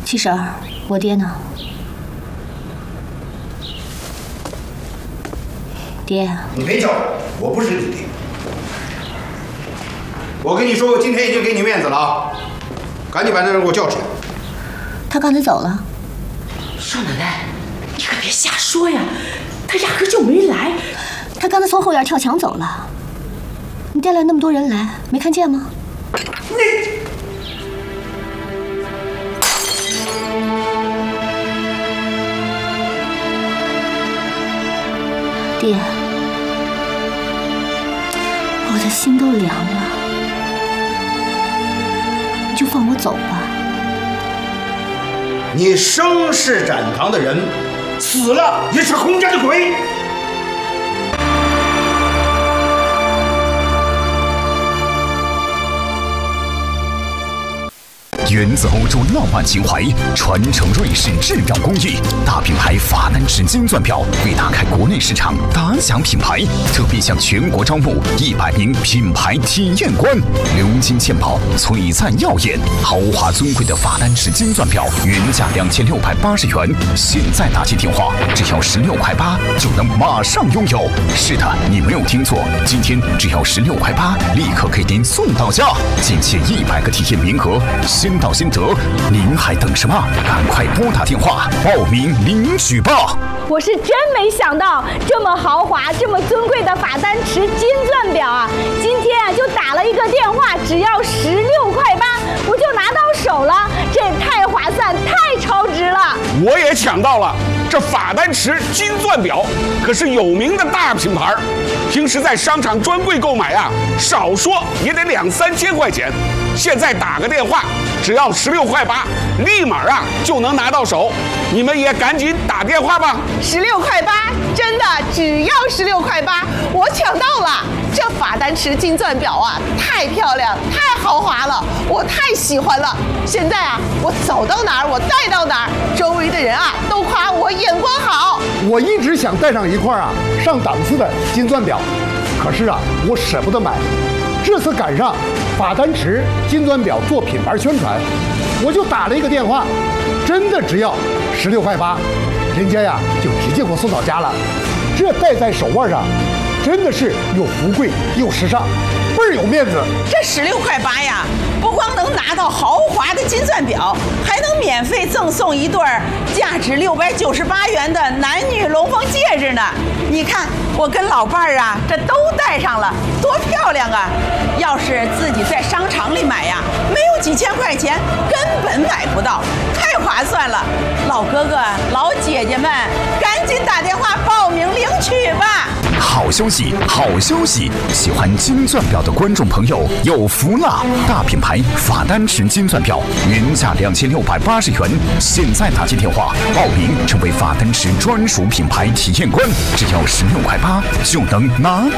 七婶，我爹呢？爹， 你别叫我，我不是你爹。我跟你说，我今天已经给你面子了啊，赶紧把那人给我叫出来。 他刚才走了。 少奶奶，你可别瞎说呀，他压根就没来。 他刚才从后院跳墙走了。你带来那么多人来，没看见吗？爹，我的心都凉了，你就放我走吧。 你生是展堂的人，死了也是洪家的鬼。 源自欧洲浪漫情怀，传承瑞士质表工艺，大品牌法丹池金钻表为打开国内市场打响品牌，特别向全国招募100名品牌体验官。鎏金嵌宝，璀璨耀眼，豪华尊贵的法丹池金钻表原价2680元，现在打起电话只要16.8块就能马上拥有。是的，你没有听错，今天只要16.8块，立刻给您送到家，仅限100个体验名额，先到先得，您还等什么？赶快拨打电话报名领取吧！ 我是真没想到，这么豪华、这么尊贵的法丹池金钻表啊，今天啊就打了一个电话，只要16.8块，我就拿到手了，这也太划算、太超值了。 我也抢到了，这法丹池金钻表可是有名的大品牌，平时在商场专柜购买啊，少说也得2-3千块钱。现在打个电话，只要16.8块，立马啊就能拿到手。你们也赶紧打电话吧。 16.8块，真的只要16.8块，我抢到了。这法丹池金钻表啊，太漂亮，太豪华了，我太喜欢了。现在啊，我走到哪儿，我戴到哪儿，周围的人啊都夸我眼光好。 我一直想戴上一块啊上档次的金钻表，可是啊，我舍不得买。这次赶上法丹池金钻表做品牌宣传，我就打了一个电话，真的只要16.8块，人家呀就直接给我送到家了。这戴在手腕上，真的是又富贵又时尚，倍儿有面子。 这16.8块呀，不光能拿到豪华的金钻表，还能免费赠送一对价值698元的男女龙凤戒指呢。你看我跟老伴儿啊，这都戴上了，多漂亮啊！要是自己在商场里买呀，没有几千块钱根本买不到，太划算了。老哥哥、老姐姐们，赶紧打电话报名领取吧！ 好消息，好消息！喜欢金钻表的观众朋友有福了！大品牌法丹池金钻表原价2680元，现在打进电话报名，成为法丹池专属品牌体验官，只要16.8块就能拿